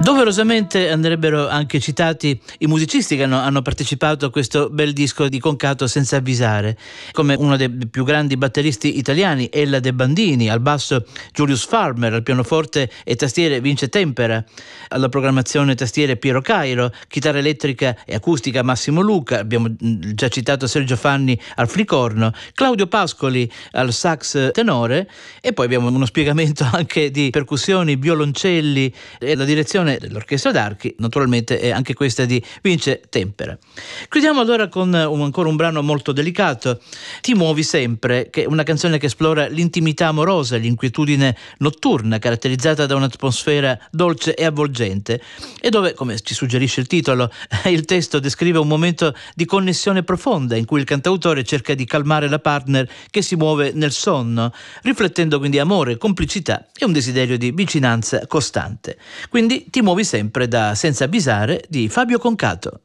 Doverosamente andrebbero anche citati i musicisti che hanno partecipato a questo bel disco di Concato Senza avvisare, come uno dei più grandi batteristi italiani, Ella De Bandini, al basso Julius Farmer, al pianoforte e tastiere Vince Tempera, alla programmazione tastiere Piero Cairo, chitarra elettrica e acustica Massimo Luca, abbiamo già citato Sergio Fanni al flicorno, Claudio Pascoli al sax tenore, e poi abbiamo uno spiegamento anche di percussioni, violoncelli, e la direzione dell'orchestra d'archi naturalmente è anche questa di Vince Tempera. Chiudiamo allora con ancora un brano molto delicato, Ti muovi sempre, che è una canzone che esplora l'intimità amorosa, l'inquietudine notturna caratterizzata da un'atmosfera dolce e avvolgente, e dove, come ci suggerisce il titolo, il testo descrive un momento di connessione profonda in cui il cantautore cerca di calmare la partner che si muove nel sonno, riflettendo quindi amore, complicità e un desiderio di vicinanza costante. Quindi Ti muovi sempre, da Senza avvisare di Fabio Concato.